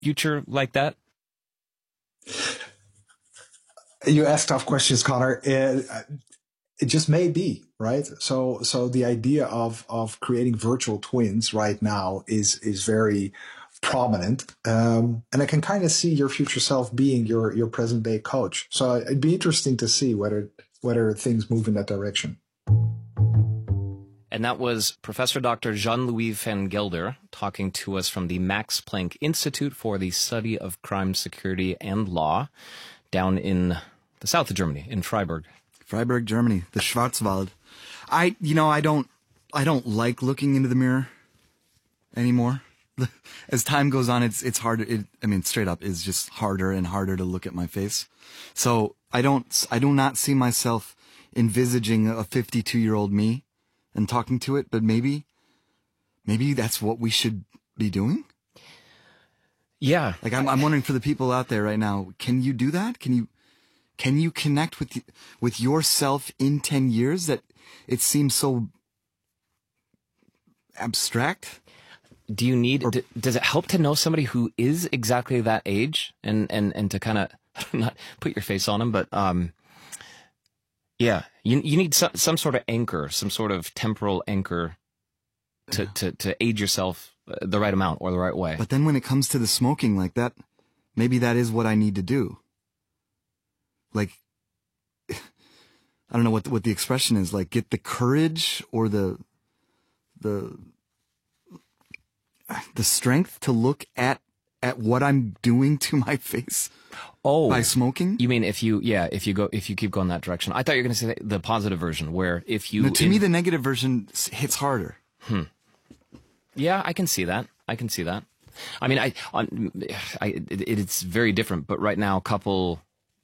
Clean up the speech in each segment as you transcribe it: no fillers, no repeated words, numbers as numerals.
future like that? You ask tough questions, Connor. It just may be, right? So the idea of creating virtual twins right now is very prominent, and I can kind of see your future self being your present day coach. So it'd be interesting to see whether things move in that direction. And that was Professor Dr. Jean-Louis van Gelder talking to us from the Max Planck Institute for the Study of Crime, Security, and Law down in the south of Germany, in Freiburg. Freiburg, Germany, the Schwarzwald. I don't like looking into the mirror anymore. As time goes on, it's harder. Straight up, it's just harder and harder to look at my face. So I do not see myself envisaging a 52-year-old me and talking to it, but maybe that's what we should be doing. Yeah. Like I'm wondering for the people out there right now, can you do that? Can you connect with yourself in 10 years that it seems so abstract? Do you need, does it help to know somebody who is exactly that age and to kind of not put your face on them, but, yeah, you need some sort of anchor, some sort of temporal anchor to age yourself the right amount or the right way. But then when it comes to the smoking like that, maybe that is what I need to do. Like, I don't know what the expression is, like get the courage or the strength to look at what I'm doing to my face. Oh, by smoking? You mean if you keep going that direction? I thought you were going to say the positive version, where if you... No, to me, the negative version hits harder. Yeah, I can see that. I mean, it's very different, but right now, couple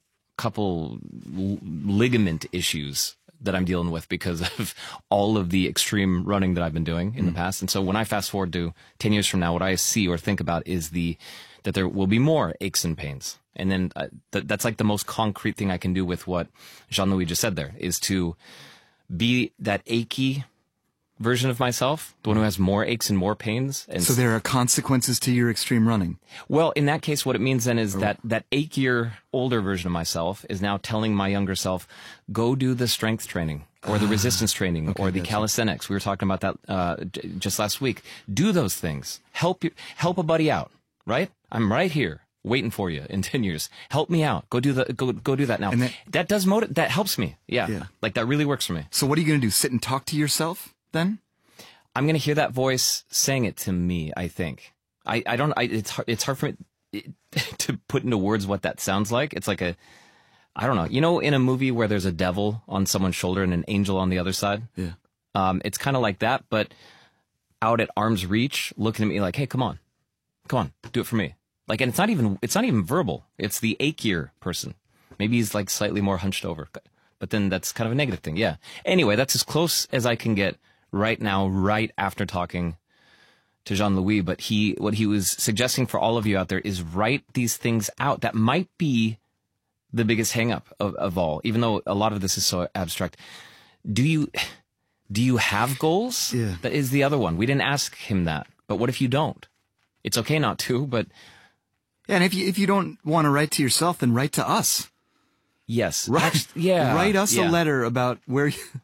ligament issues that I'm dealing with because of all of the extreme running that I've been doing in the past. And so when I fast forward to 10 years from now, what I see or think about is that there will be more aches and pains. And then that's like the most concrete thing I can do with what Jean-Louis just said there, is to be that achy version of myself, the one who has more aches and more pains. And so there are consequences to your extreme running. Well, in that case, what it means then is that achier, older version of myself is now telling my younger self, go do the strength training or the resistance training or the calisthenics. We were talking about that just last week. Do those things. Help a buddy out, right? I'm right here waiting for you in 10 years. Help me out. Go do that now. And that does that helps me. Yeah. Like that really works for me. So what are you going to do? Sit and talk to yourself then? I'm going to hear that voice saying it to me, I think. It's hard for me to put into words what that sounds like. It's like I don't know. You know, in a movie where there's a devil on someone's shoulder and an angel on the other side? Yeah. It's kind of like that, but out at arm's reach, looking at me like, hey, come on, do it for me. Like, and it's not even verbal. It's the achier person. Maybe he's like slightly more hunched over, but then that's kind of a negative thing. Yeah. Anyway, that's as close as I can get right now, right after talking to Jean-Louis. But what he was suggesting for all of you out there is write these things out. That might be the biggest hang up of all, even though a lot of this is so abstract. Do you have goals? Yeah. That is the other one. We didn't ask him that, but what if you don't? It's okay not to, but... Yeah, and if you don't want to write to yourself, then write to us. Yes. Write us a letter about where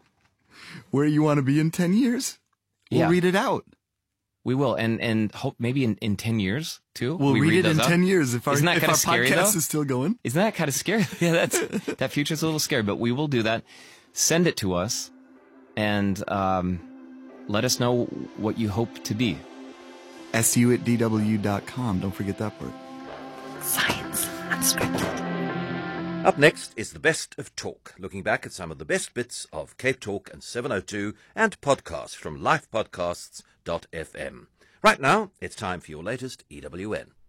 you want to be in 10 years. We'll read it out. We will, and hope maybe in 10 years too. We'll read it in 10 years if our scary, podcast is still going. Isn't that kind of scary? Yeah, that future's a little scary, but we will do that. Send it to us, and let us know what you hope to be. su@dw.com. Don't forget that part. Science Unscripted. Up next is the best of talk, looking back at some of the best bits of Cape Talk and 702 and podcasts from lifepodcasts.fm. Right now, it's time for your latest EWN.